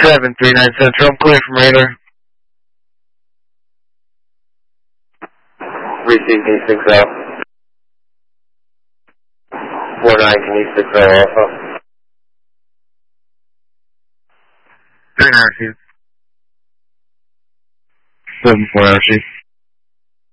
739 Central, I'm clear from radar. Receive D60. 49, can you 60 Alpha? 39 receive. 74 receive.